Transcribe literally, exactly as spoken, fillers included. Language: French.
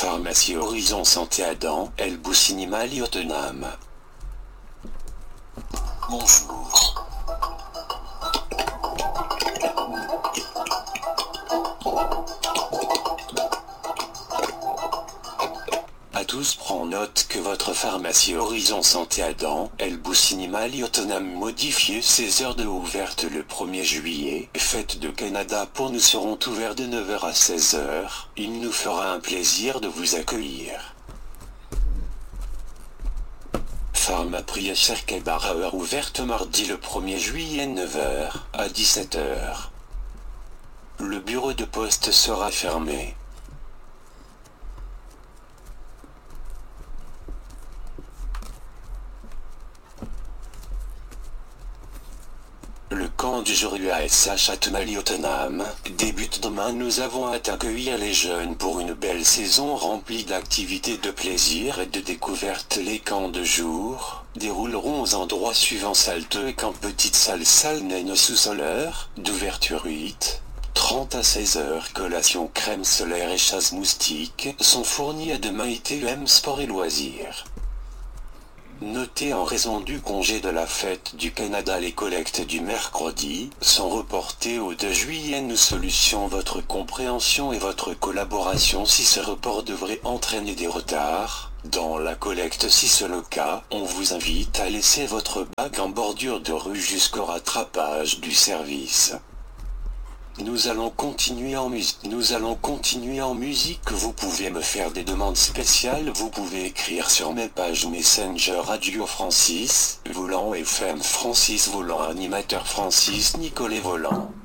Pharmacie Horizon Santé Adam, El Boussini Mali Autonome. Bonjour. À tous, prend note que votre pharmacie Horizon Santé Adam, El Boussini Mali Autonome modifie ses heures de ouverte le premier juillet. Fête de Canada pour nous seront ouverts de neuf heures à seize heures. Il nous fera un plaisir de vous accueillir. Pharma Priacher Cabaret ouverte mardi le premier juillet neuf heures à dix-sept heures. Le bureau de poste sera fermé. Le camp du jour U A S H à Mali Autonome débute demain. Nous avons hâte d'accueillir les jeunes pour une belle saison remplie d'activités de plaisir et de découvertes. Les camps de jour dérouleront aux endroits suivants: salle deux et camp petite salle, salle naine sous-soleur, d'ouverture huit trente à seize heures. Collation, crème solaire et chasse moustique sont fournis à demain. I T U M Sport et Loisirs. Notez, en raison du congé de la fête du Canada, les collectes du mercredi sont reportées au deux juillet. Nous sollicions votre compréhension et votre collaboration si ce report devrait entraîner des retards dans la collecte. Si c'est le cas, on vous invite à laisser votre bac en bordure de rue jusqu'au rattrapage du service. Nous allons continuer en musique. Nous allons continuer en musique. Vous pouvez me faire des demandes spéciales. Vous pouvez écrire sur mes pages Messenger. Radio Francis Volant F M, Francis Volant, animateur Francis Nicolet Volant.